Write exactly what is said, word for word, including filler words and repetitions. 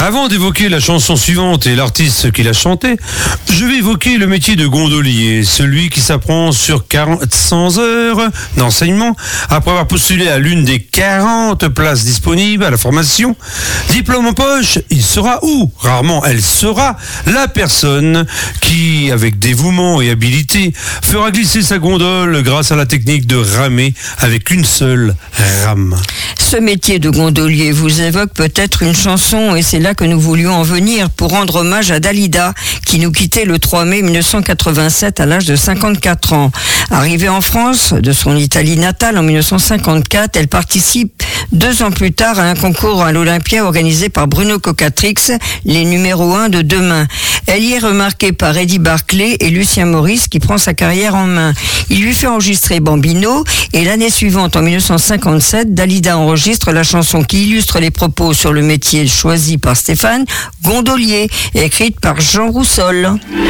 Avant d'évoquer la chanson suivante et l'artiste qui l'a chantée, je vais évoquer le métier de gondolier, celui qui s'apprend sur quatre cents heures d'enseignement, après avoir postulé à l'une des quarante places disponibles à la formation. Diplôme en poche, il sera ou, rarement elle sera, la personne qui, avec dévouement et habileté, fera glisser sa gondole grâce à la technique de ramer avec une seule rame. Ce métier de gondolier vous évoque peut-être une chanson et c'est là que nous voulions en venir pour rendre hommage à Dalida qui nous quittait le trois mai mille neuf cent quatre-vingt-sept à l'âge de cinquante-quatre ans. Arrivée en France de son Italie natale en mille neuf cent cinquante-quatre, elle participe deux ans plus tard à un concours à l'Olympia organisé par Bruno Cocatrix, les numéros un de demain. Elle y est remarquée par Eddie Barclay et Lucien Maurice qui prend sa carrière en main. Il lui fait enregistrer Bambino et l'année suivante, en mille neuf cent cinquante-sept, Dalida enregistre la chanson qui illustre les propos sur le métier choisi par Stéphane, Gondolier, écrite par Jean Roussol.